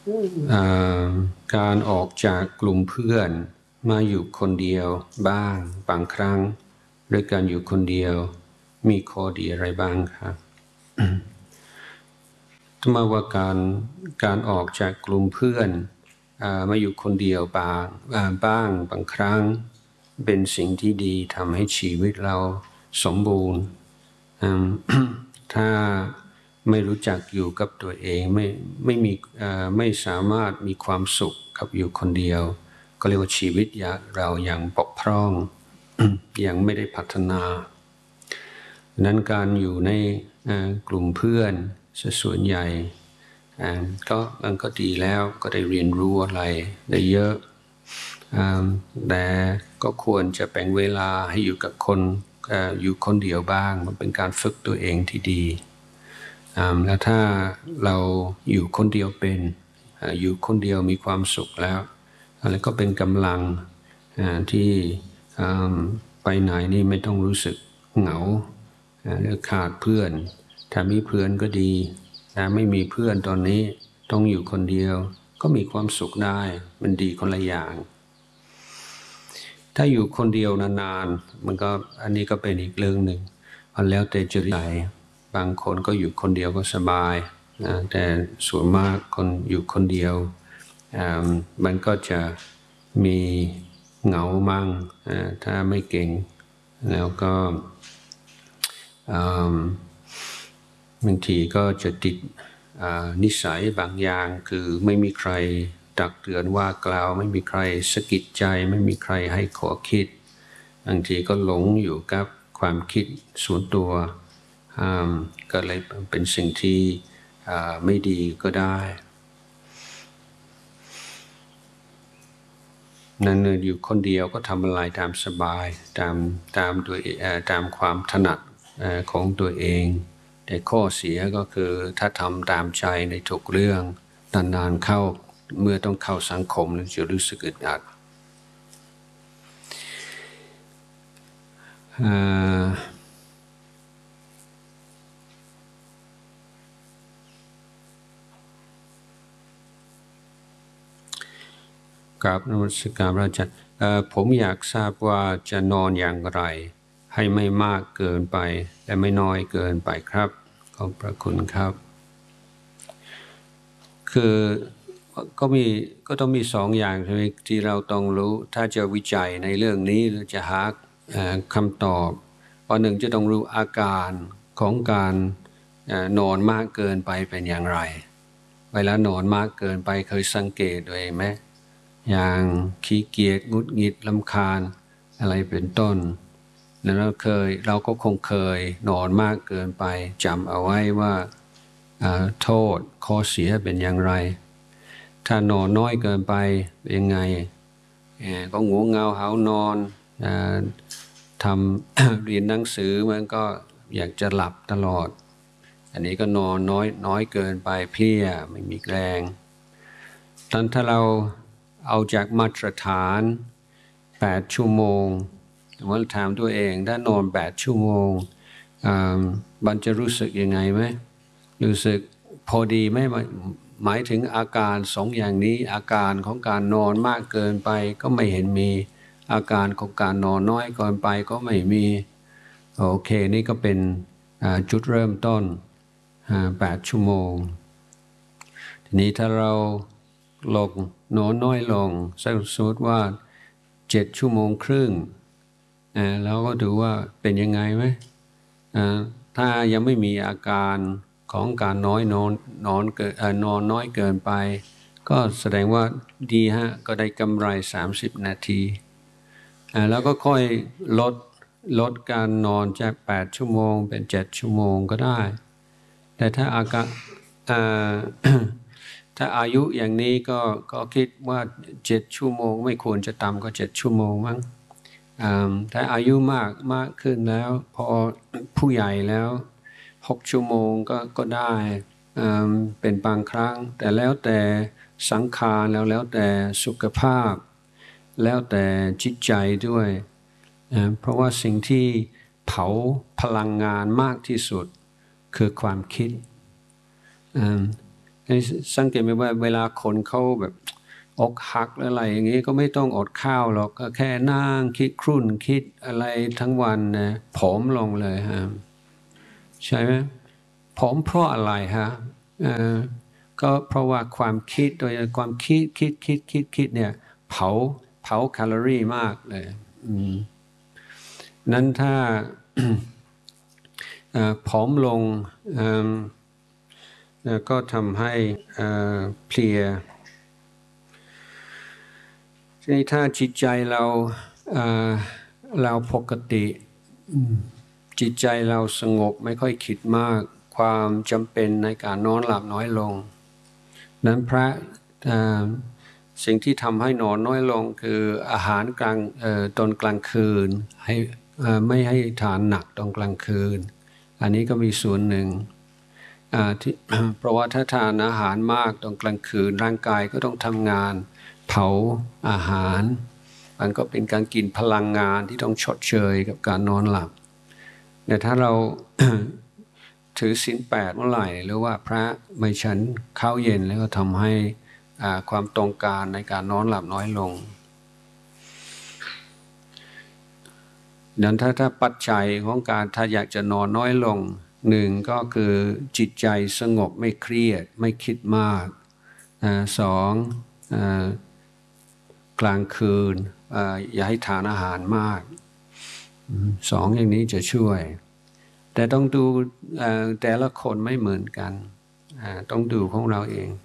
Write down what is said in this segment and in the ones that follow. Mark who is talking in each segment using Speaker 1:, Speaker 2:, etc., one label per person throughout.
Speaker 1: การออกจากกลุ่มเพื่อนมาอยู่คนเดียวบ้างบางครั้งหรือการอยู่คนเดียวมีข้อดีอะไรบ้างครับถ้ามาว่าการออกจากกลุ่มเพื่อนมาอยู่คนเดียวบ้างบางครั้งเป็นสิ่งที่ดีทำให้ชีวิตเราสมบูรณ์ถ้าไม่รู้จักอยู่กับตัวเองไม่สามารถมีความสุขกับอยู่คนเดียวก็เรียกว่าชีวิตเรายังบกพร่องยังไม่ได้พัฒนานั้นการอยู่ในกลุ่มเพื่อนส่วนใหญ่มันก็ดีแล้วก็ได้เรียนรู้อะไรได้เยอะแต่ก็ควรจะแบ่งเวลาให้อยู่กับคนอยู่คนเดียวบ้างมันเป็นการฝึกตัวเองที่ดีแล้วถ้าเราอยู่คนเดียวเป็นอยู่คนเดียวมีความสุขแล้วอะไรก็เป็นกำลังที่ไปไหนนี่ไม่ต้องรู้สึกเหงาหรือขาดเพื่อนถ้ามีเพื่อนก็ดีแต่ไม่มีเพื่อนตอนนี้ต้องอยู่คนเดียวก็มีความสุขได้มันดีคนละอย่างถ้าอยู่คนเดียวนานๆมันก็อันนี้ก็เป็นอีกเรื่องหนึ่งมันแล้วแต่จริตบางคนก็อยู่คนเดียวก็สบายนะแต่ส่วนมากคนอยู่คนเดียวมันก็จะมีเหงามั่งถ้าไม่เก่งแล้วก็บางทีก็จะติดนิสัยบางอย่างคือไม่มีใครตักเตือนว่ากล่าวไม่มีใครสะกิดใจไม่มีใครให้ขอคิดบางทีก็หลงอยู่กับความคิดส่วนตัวก็เลยเป็นสิ่งที่ไม่ดีก็ได้นั่นอยู่คนเดียวก็ทำอะไรตามสบายตามความถนัดของตัวเองแต่ข้อเสียก็คือถ้าทำตามใจในทุกเรื่องนานๆเข้าเมื่อต้องเข้าสังคมจะรู้สึกอึดอัดกับนมัสการพระอาจารย์ผมอยากทราบว่าจะนอนอย่างไรให้ไม่มากเกินไปและไม่น้อยเกินไปครับขอบพระคุณครับคือก็ต้องมีสองอย่างใช่ไหมที่เราต้องรู้ถ้าจะวิจัยในเรื่องนี้หรือจะหาคำตอบหนึ่งจะต้องรู้อาการของการนอนมากเกินไปเป็นอย่างไรเวลานอนมากเกินไปเคยสังเกตตัวเองไหมอย่างขี้เกียจงุดหงิดรำคาญอะไรเป็นต้นแล้วเราก็คงเคยนอนมากเกินไปจำเอาไว้ว่าโทษข้อเสียเป็นอย่างไรถ้านอนน้อยเกินไปเป็นยังไงก็ง่วงเหงาหานอนทำ เรียนหนังสือมันก็อยากจะหลับตลอดอันนี้ก็นอนน้อยเกินไปเพลียไม่มีแรงถ้าเราเอาจากมาตรฐาน8 ชั่วโมงว่าถามตัวเองถ้านอน8 ชั่วโมงมันจะรู้สึกยังไงไหมรู้สึกพอดีไหมหมายถึงอาการสองอย่างนี้อาการของการนอนมากเกินไปก็ไม่เห็นมีอาการของการนอนน้อยเกินไปก็ไม่มีโอเคนี่ก็เป็นจุดเริ่มต้น8 ชั่วโมงทีนี้ถ้าเราลงนอนน้อยลงสมมติว่า7 ชั่วโมงครึ่งแล้วก็ดูว่าเป็นยังไงไหมถ้ายังไม่มีอาการของการนอนน้อยเกินไปก็แสดงว่าดีฮะก็ได้กำไร30 นาทีแล้วก็ค่อยลดการนอนจาก8 ชั่วโมงเป็น7 ชั่วโมงก็ได้แต่ถ้าถ้าอายุอย่างนี้ก็คิดว่า7 ชั่วโมงไม่ควรจะต่ำกว่า7 ชั่วโมงมั้งถ้าอายุมากขึ้นแล้วพอผู้ใหญ่แล้ว6 ชั่วโมงก็ได้เป็นบางครั้งแต่แล้วแต่สังขารแล้วแต่สุขภาพแล้วแต่จิตใจด้วยเพราะว่าสิ่งที่เผาพลังงานมากที่สุดคือความคิดสังเกตไหมว่าเวลาคนเขาแบบอกหักอะไรอย่างนี้ก็ไม่ต้องอดข้าวหรอกก็แค่นั่งคิดครุ่นคิดอะไรทั้งวันนะผอมลงเลยฮะใช่ไหมผอมเพราะอะไรฮะก็เพราะว่าความคิดโดยความคิดเนี่ยเผาแคลอรี่มากเลยนั้นถ้าผอมลงก็ทำให้เพลียทีนี้ถ้าจิตใจเราปกติจิตใจเราสงบไม่ค่อยคิดมากความจำเป็นในการนอนหลับน้อยลงนั้นสิ่งที่ทำให้นอนน้อยลงคืออาหารตอนกลางคืนให้ไม่ให้ทานหนักตอนกลางคืนอันนี้ก็มีส่วนหนึ่งเพราะว่าถ้าทานอาหารมากตอนกลางคืนร่างกายก็ต้องทำงานเผาอาหารมันก็เป็นการกินพลังงานที่ต้องชดเชยกับการนอนหลับแต่ถ้าเรา ถือศีล 8เมื่อไหร่หรือว่าพระไม่ฉันข้าวเย็นแล้วก็ทำให้ความต้องการในการนอนหลับน้อยลงดังนั้นถ้าปัจจัยของการถ้าอยากจะนอนน้อยลงหนึ่งก็คือจิตใจสงบไม่เครียดไม่คิดมากสองกลางคืนอย่าให้ทานอาหารมากสองอย่างนี้จะช่วยแต่ต้องดูแต่ละคนไม่เหมือนกันต้องดูของเราเอง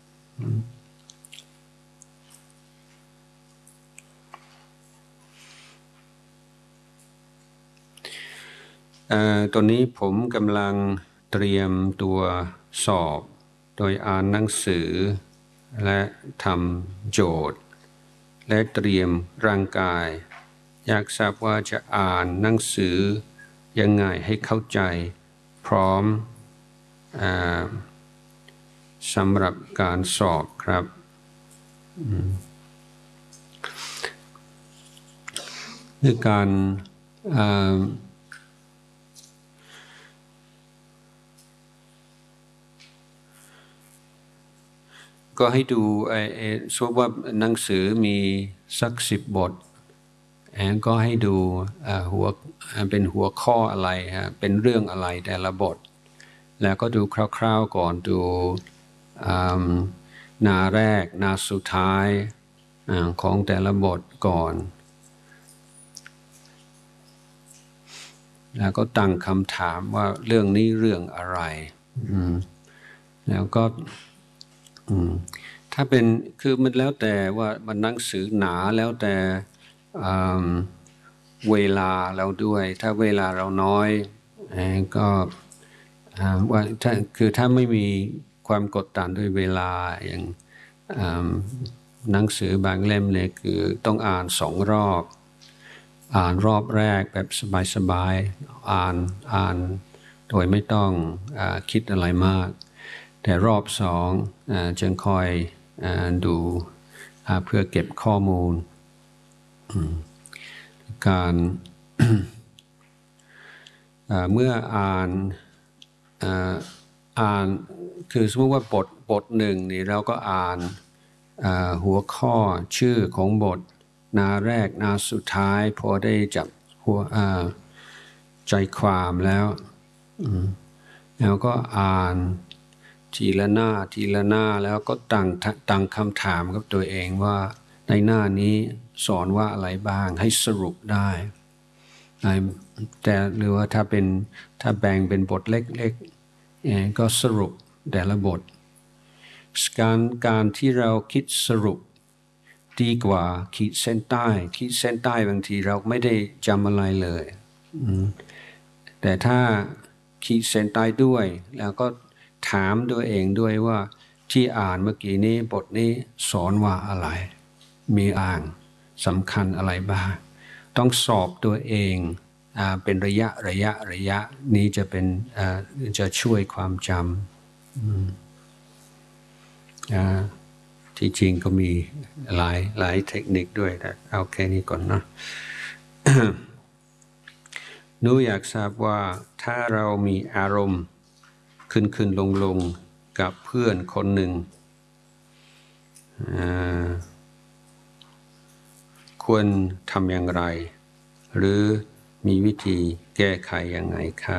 Speaker 1: ตอนนี้ผมกำลังเตรียมตัวสอบโดยอ่านหนังสือและทำโจทย์และเตรียมร่างกายอยากทราบว่าจะอ่านหนังสือยังไงให้เข้าใจพร้อมสำหรับการสอบครับคือการก็ให้ดูสมมติว่าหนังสือมีสัก10 บทก็ให้ดูเป็นหัวข้ออะไรฮะเป็นเรื่องอะไรแต่ละบทแล้วก็ดูคร่าวๆก่อนดูหน้าแรกหน้าสุดท้ายของแต่ละบทก่อนแล้วก็ตั้งคำถามว่าเรื่องนี้เรื่องอะไรแล้วก็ถ้าเป็นคือมันแล้วแต่ว่ามันหนังสือหนาแล้วแต่เวลาเราด้วยถ้าเวลาเราน้อยก็ว่าถ้าไม่มีความกดดันด้วยเวลาอย่างหนังสือบางเล่มเนี่ยคือต้องอ่าน2 รอบอ่านรอบแรกแบบสบายๆอ่านโดยไม่ต้องคิดอะไรมากแต่รอบ2จึงคอยดูเพื่อเก็บข้อมูลการเมื่ออ่านคือสมมติว่าบทหนึ่งนี่เราก็อ่านหัวข้อชื่อของบทหน้าแรกหน้าสุดท้ายพอได้จับหัวใจความแล้วก็อ่านทีละหน้าแล้วก็ตั้งคำถามกับตัวเองว่าในหน้านี้สอนว่าอะไรบ้างให้สรุปได้แต่หรือว่าถ้าแบ่งเป็นบทเล็กๆก็สรุปแต่ละบทการที่เราคิดสรุปดีกว่าขีดเส้นใต้บางทีเราไม่ได้จำอะไรเลยแต่ถ้าขีดเส้นใต้ด้วยแล้วก็ถามตัวเองด้วยว่าที่อ่านเมื่อกี้นี้บทนี้สอนว่าอะไรมีอ่างสำคัญอะไรบ้างต้องสอบตัวเองเป็นระยะนี้จะช่วยความจำที่จริงก็มีหลายเทคนิคด้วยแต่เอาแค่นี้ก่อนนะ หนูอยากทราบว่าถ้าเรามีอารมณ์ขึ้นลงกับเพื่อนคนหนึ่งควรทำอย่างไรหรือมีวิธีแก้ไขยังไงคะ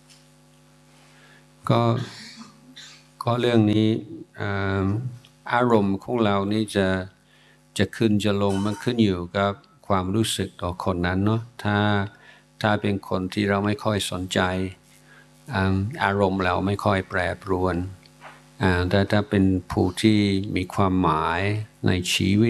Speaker 1: ก็เรื่องนี้อารมณ์ของเรานี่จะขึ้นจะลงมันขึ้นอยู่กับความรู้สึกต่อคนนั้นเนาะถ้าเป็นคนที่เราไม่ค่อยสนใจอารมณ์เราไม่ค่อยแปรปรวนแต่ถ้าเป็นผู้ที่มีความหมายในชีวิต